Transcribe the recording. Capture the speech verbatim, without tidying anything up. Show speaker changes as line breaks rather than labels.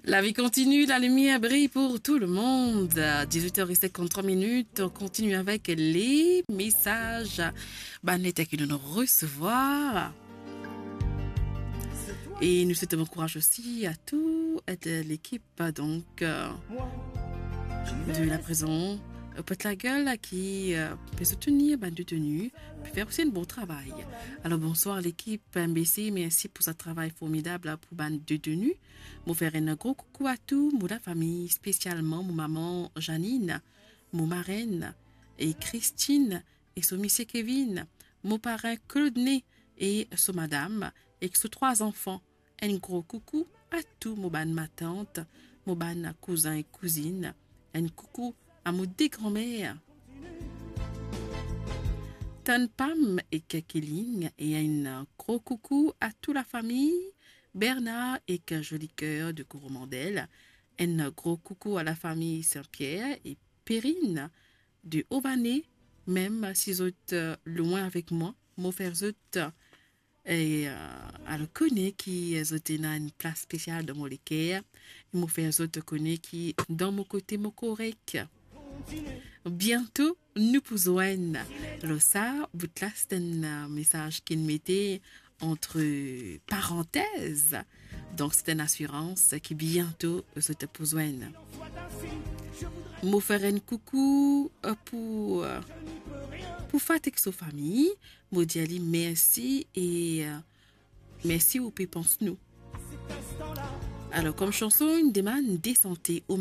La vie continue, la lumière brille pour tout le monde. dix-huit heures cinquante-trois minutes, on continue avec les messages. Banette qui nous recevoir. Et nous souhaitons bon courage aussi à toute l'équipe donc euh, de la prison. Peut la gueule qui euh, peut soutenir ben, de tenue, puis faire aussi un bon travail. Alors bonsoir l'équipe M B C, merci pour ce travail formidable pour ban de tenue. Mon faire un gros coucou à tout, mon la famille, spécialement mon maman Janine, mon marraine et Christine et son monsieur Kevin, mon parrain Claude et son madame et ses trois enfants. Un gros coucou à tout mon ban ma tante, mon ban cousin et cousine. Un coucou à mon des grand-mères. Tan Pam et Kakeling et un gros coucou à toute la famille. Bernard et que joli cœur de Coromandel. Un gros coucou à la famille Saint-Pierre et Perrine de Aubané, même si vous êtes loin avec moi, mon frère zut et euh, elle connaît qui est une place spéciale dans mon équerre. Mon frère zut connaît qui dans mon côté mon correct. Bientôt, nous pouvons alors ça, vous c'est un message qu'il mettait entre parenthèses. Donc, c'est une assurance qui bientôt se te besoin. Moi faire un coucou pour pour Fatek sa famille. Moi dis merci et merci ou pense nous. Alors, comme chanson, une demande de santé au